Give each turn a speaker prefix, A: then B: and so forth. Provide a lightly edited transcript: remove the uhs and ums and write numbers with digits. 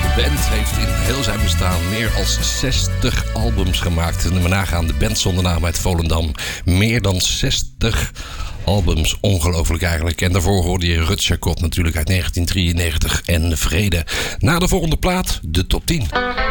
A: band heeft in heel zijn bestaan meer dan 60 albums gemaakt. En we nagaan de band zonder naam uit Volendam. Meer dan 60 albums, ongelooflijk eigenlijk. En daarvoor hoorde je Rutger Kot natuurlijk uit 1993 en Vrede. Na de volgende plaat, de top 10.